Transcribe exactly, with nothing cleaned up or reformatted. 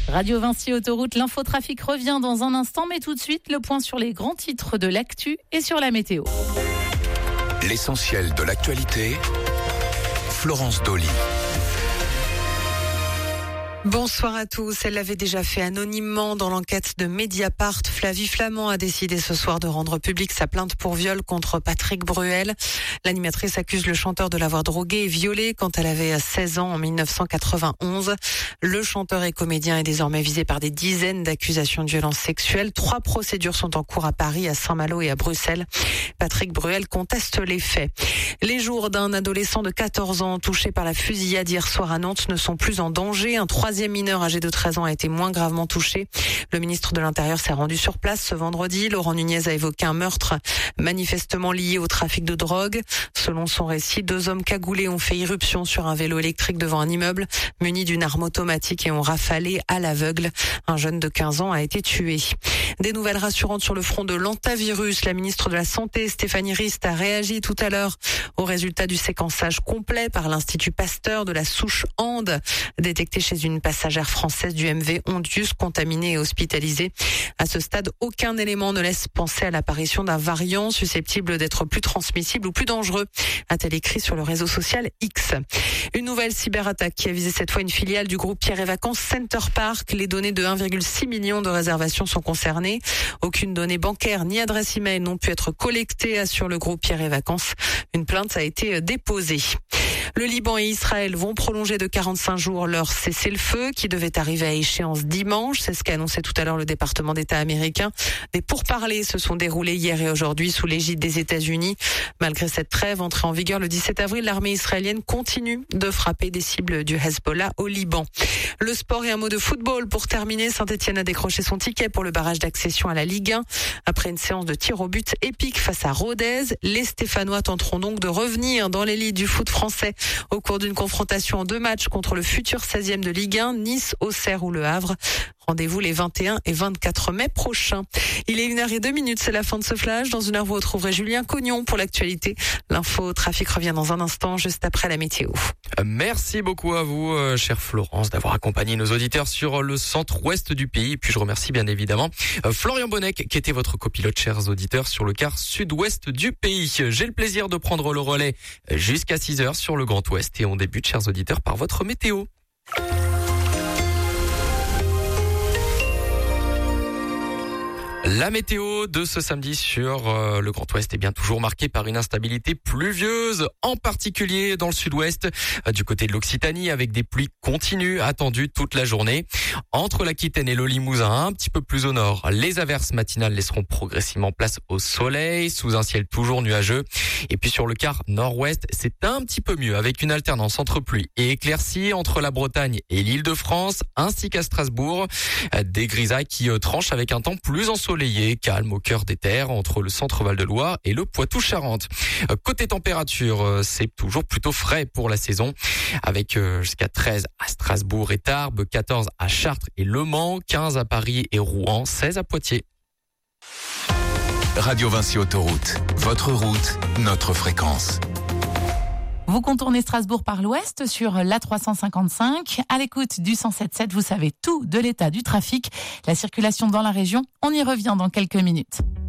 Radio Vinci Autoroute, l'infotrafic revient dans un instant, mais tout de suite, le point sur les grands titres de l'actu et sur la météo. L'essentiel de l'actualité, Florence Dolly. Bonsoir à tous. Elle l'avait déjà fait anonymement dans l'enquête de Mediapart. Flavie Flament a décidé ce soir de rendre publique sa plainte pour viol contre Patrick Bruel. L'animatrice accuse le chanteur de l'avoir drogué et violé quand elle avait seize ans en dix-neuf cent quatre-vingt-onze. Le chanteur et comédien est désormais visé par des dizaines d'accusations de violences sexuelles. Trois procédures sont en cours à Paris, à Saint-Malo et à Bruxelles. Patrick Bruel conteste les faits. Les jours d'un adolescent de quatorze ans touché par la fusillade hier soir à Nantes ne sont plus en danger. Un troisième mineur âgé de treize ans a été moins gravement touché. Le ministre de l'Intérieur s'est rendu sur place ce vendredi. Laurent Nunez a évoqué un meurtre manifestement lié au trafic de drogue. Selon son récit, deux hommes cagoulés ont fait irruption sur un vélo électrique devant un immeuble, munis d'une arme automatique et ont rafalé à l'aveugle. Un jeune de quinze ans a été tué. Des nouvelles rassurantes sur le front de l'antavirus. La ministre de la Santé, Stéphanie Rist, a réagi tout à l'heure au résultat du séquençage complet par l'Institut Pasteur de la souche Ande, détectée chez une passagère française du M V Ondius, contaminée et hospitalisée. À ce stade, aucun élément ne laisse penser à l'apparition d'un variant susceptible d'être plus transmissible ou plus dangereux, a-t-elle écrit sur le réseau social X. Une nouvelle cyberattaque qui a visé cette fois une filiale du groupe Pierre et Vacances Center Park. Les données de un virgule six million de réservations sont concernées. Aucune donnée bancaire ni adresse email n'ont pu être collectées, assure le groupe Pierre et Vacances. Une plainte a été déposée. Le Liban et Israël vont prolonger de quarante-cinq jours leur cessez-le-feu qui devait arriver à échéance dimanche. C'est ce qu'a annoncé tout à l'heure le département d'État américain. Des pourparlers se sont déroulés hier et aujourd'hui sous l'égide des États-Unis. Malgré cette trêve entrée en vigueur le dix-sept avril, l'armée israélienne continue de frapper des cibles du Hezbollah au Liban. Le sport et un mot de football pour terminer. Saint-Etienne a décroché son ticket pour le barrage d'accession à la Ligue un. Après une séance de tir au but épique face à Rodez, les Stéphanois tenteront donc de revenir dans l'élite du foot français au cours d'une confrontation en deux matchs contre le futur seizième de Ligue un, Nice, Auxerre ou Le Havre. Rendez-vous les vingt et un et vingt-quatre mai prochains. Il est une heure et deux minutes, c'est la fin de ce flash. Dans une heure, vous retrouverez Julien Cognon pour l'actualité. L'info trafic revient dans un instant, juste après la météo. Merci beaucoup à vous, euh, chère Florence, d'avoir accompagné nos auditeurs sur le centre-ouest du pays. Et puis je remercie bien évidemment euh, Florian Bonnec, qui était votre copilote, chers auditeurs, sur le quart sud-ouest du pays. J'ai le plaisir de prendre le relais jusqu'à six heures sur le Grand Ouest. Et on débute, chers auditeurs, par votre météo. La météo de ce samedi sur euh, le Grand Ouest est bien toujours marquée par une instabilité pluvieuse, en particulier dans le sud-ouest, euh, du côté de l'Occitanie, avec des pluies continues attendues toute la journée. Entre l'Aquitaine et le Limousin, un petit peu plus au nord, les averses matinales laisseront progressivement place au soleil, sous un ciel toujours nuageux. Et puis sur le quart nord-ouest, c'est un petit peu mieux, avec une alternance entre pluie et éclaircies entre la Bretagne et l'Île-de-France, ainsi qu'à Strasbourg. Euh, des grisailles qui euh, tranchent avec un temps plus ensoleillé. Calme au cœur des terres entre le centre Val-de-Loire et le Poitou-Charentes. Côté température, c'est toujours plutôt frais pour la saison, avec jusqu'à treize à Strasbourg et Tarbes, quatorze à Chartres et Le Mans, quinze à Paris et Rouen, seize à Poitiers. Radio Vinci Autoroute, votre route, notre fréquence. Vous contournez Strasbourg par l'ouest sur l'A trois cent cinquante-cinq. À l'écoute du cent sept sept, vous savez tout de l'état du trafic, la circulation dans la région. On y revient dans quelques minutes.